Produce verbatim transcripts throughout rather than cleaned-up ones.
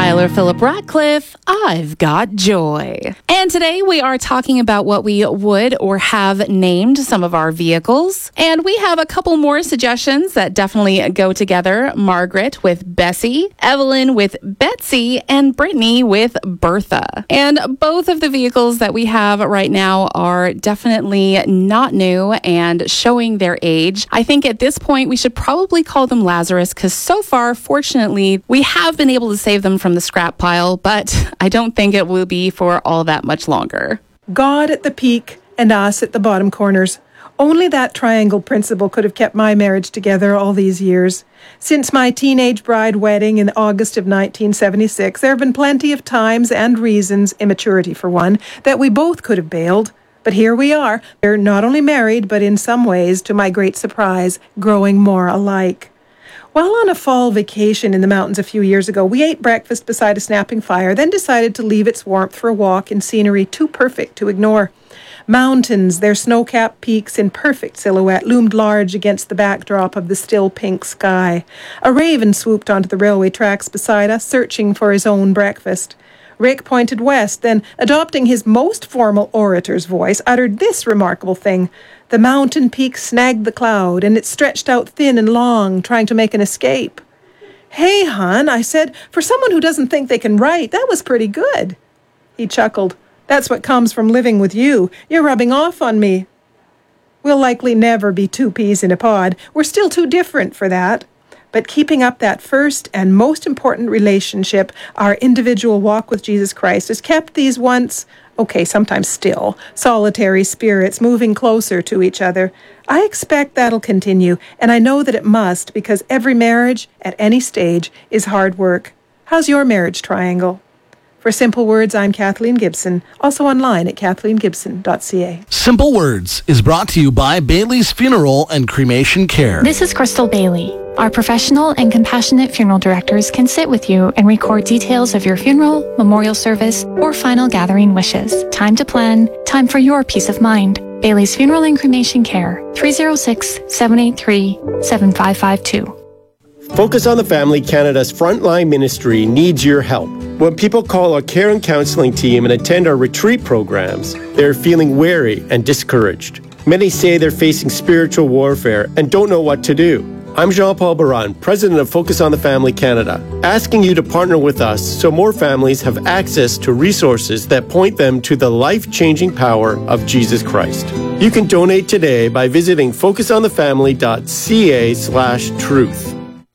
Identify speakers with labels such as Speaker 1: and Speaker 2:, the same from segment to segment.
Speaker 1: Tyler Phillip Ratcliffe, I've Got Joy. And today we are talking about what we would or have named some of our vehicles. And we have a couple more suggestions that definitely go together. Margaret with Bessie, Evelyn with Betsy, and Brittany with Bertha. And both of the vehicles that we have right now are definitely not new and showing their age. I think at this point we should probably call them Lazarus because so far, fortunately, we have been able to save them from the scrap pile, but I don't think it will be for all that much longer.
Speaker 2: God at the peak and us at the bottom corners. Only that triangle principle could have kept my marriage together all these years. Since my teenage bride wedding in August of nineteen seventy-six, there have been plenty of times and reasons, immaturity for one, that we both could have bailed. But here we are. We're not only married, but in some ways, to my great surprise, growing more alike. While on a fall vacation in the mountains a few years ago, we ate breakfast beside a snapping fire, then decided to leave its warmth for a walk in scenery too perfect to ignore. Mountains, their snow-capped peaks in perfect silhouette, loomed large against the backdrop of the still pink sky. A raven swooped onto the railway tracks beside us, searching for his own breakfast. Rick pointed west, then, adopting his most formal orator's voice, uttered this remarkable thing. The mountain peak snagged the cloud, and it stretched out thin and long, trying to make an escape. "Hey, hon," I said, "for someone who doesn't think they can write, that was pretty good." He chuckled. "That's what comes from living with you. You're rubbing off on me." We'll likely never be two peas in a pod. We're still too different for that. But keeping up that first and most important relationship, our individual walk with Jesus Christ, has kept these once, okay, sometimes still, solitary spirits moving closer to each other. I expect that'll continue, and I know that it must, because every marriage, at any stage, is hard work. How's your marriage triangle? For Simple Words, I'm Kathleen Gibson, also online at kathleen gibson dot c a.
Speaker 3: Simple Words is brought to you by Bailey's Funeral and Cremation Care.
Speaker 4: This is Crystal Bailey. Our professional and compassionate funeral directors can sit with you and record details of your funeral, memorial service, or final gathering wishes. Time to plan, time for your peace of mind. Bailey's Funeral and Cremation Care, three oh six, seven eight three, seven five five two.
Speaker 5: Focus on the Family Canada's frontline ministry needs your help. When people call our care and counseling team and attend our retreat programs, they're feeling weary and discouraged. Many say they're facing spiritual warfare and don't know what to do. I'm Jean-Paul Baran, President of Focus on the Family Canada, asking you to partner with us so more families have access to resources that point them to the life-changing power of Jesus Christ. You can donate today by visiting focus on the family dot c a slash truth.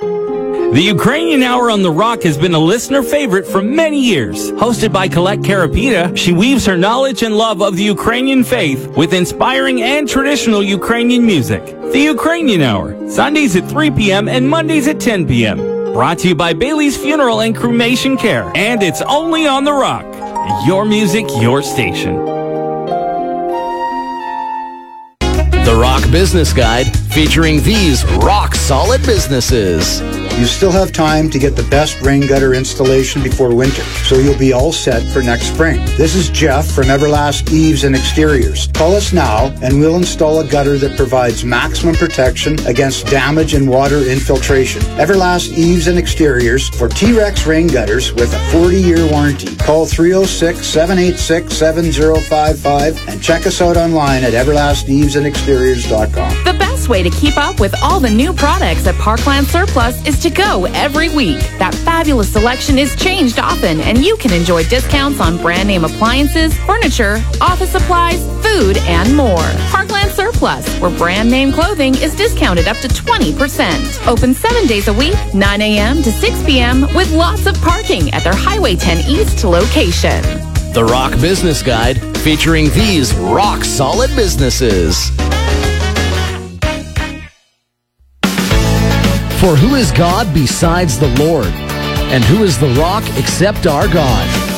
Speaker 6: The Ukrainian Hour on The Rock has been a listener favorite for many years. Hosted by Colette Karapita, she weaves her knowledge and love of the Ukrainian faith with inspiring and traditional Ukrainian music. The Ukrainian Hour, Sundays at three p.m. and Mondays at ten p.m. Brought to you by Bailey's Funeral and Cremation Care. And it's only on The Rock. Your music, your station.
Speaker 3: The Rock Business Guide, featuring these rock-solid businesses.
Speaker 7: You still have time to get the best rain gutter installation before winter, so you'll be all set for next spring. This is Jeff from Everlast Eaves and Exteriors. Call us now and we'll install a gutter that provides maximum protection against damage and water infiltration. Everlast Eaves and Exteriors for T-Rex rain gutters with a forty-year warranty. Call three oh six, seven eight six, seven oh five five and check us out online at everlast eaves and exteriors dot com.
Speaker 8: The best way to keep up with all the new products at Parkland Surplus is to go every week. That fabulous selection is changed often, and you can enjoy discounts on brand name appliances, furniture, office supplies, food, and more. Parkland Surplus, where brand name clothing is discounted up to twenty percent. Open seven days a week, nine a.m. to six p.m. with lots of parking at their Highway ten East location.
Speaker 3: The Rock Business Guide, featuring these rock-solid businesses. For who is God besides the Lord? And who is the rock except our God?